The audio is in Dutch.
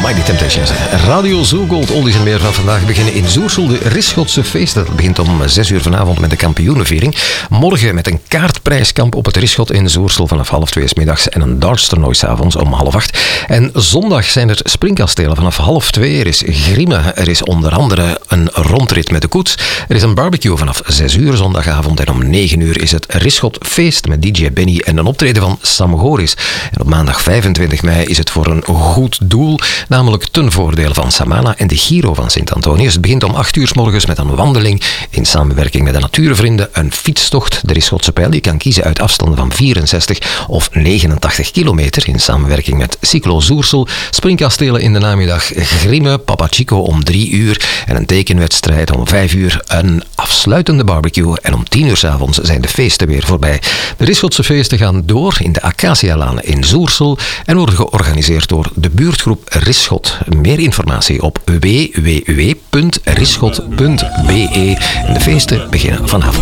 Mighty Temptations. Radio Zogold, oldies en meer van vandaag beginnen in Zoersel. De Rischotse feesten. Dat begint om 6 uur vanavond met de kampioenenviering. Morgen met een kaartprijskamp op het Rischot in Zoersel vanaf 2:30 's middags en een dartstoernooi 's avonds om 7:30. En zondag zijn er springkastelen vanaf 2:30. Er is grimmen. Er is onder andere een rondrit met de koets. Er is een barbecue vanaf 6 uur zondagavond. En om 9 uur is het Rischotfeest met DJ Benny en een optreden van Sam Goris. En op maandag 25 mei is het voor een goed doel, namelijk ten voordele van Samana en de Giro van Sint-Antonius. Het begint om 8 uur 's morgens met een wandeling in samenwerking met de natuurvrienden, een fietstocht. De Rischotse Pijl die kan kiezen uit afstanden van 64 of 89 kilometer in samenwerking met Cyclo Zoersel. Springkastelen in de namiddag, grimmen, Papa Chico om 3 uur en een tekenwedstrijd om 5 uur, een afsluitende barbecue en om 10 uur 's avonds zijn de feesten weer voorbij. De Rischotse feesten gaan door in de Acacialaan in Zoersel en worden georganiseerd door de buurtgroep Rischot. Meer informatie op www.rischot.be en de feesten beginnen vanavond.